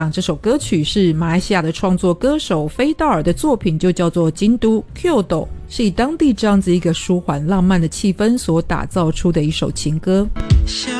这首歌曲是马来西亚的创作歌手菲道尔的作品，就叫做京都 Kyoto， 是以当地这样子一个舒缓浪漫的气氛所打造出的一首情歌。 小